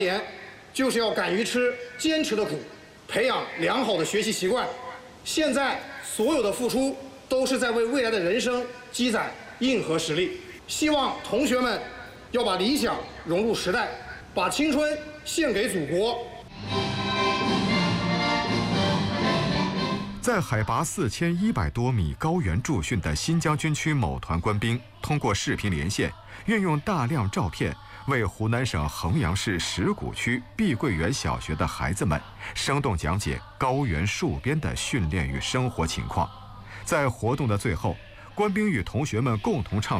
点就是要敢于吃坚持的苦，培养良好的学习习惯。现在所有的付出都是在为未来的人生积攒硬核实力。希望同学们要把理想融入时代，把青春献给祖国。 在海拔4100多米高原驻训的新疆军区某团官兵，通过视频连线，运用大量照片，为湖南省衡阳市石鼓区碧桂园小学的孩子们生动讲解高原戍边的训练与生活情况。在活动的最后，官兵与同学们共同唱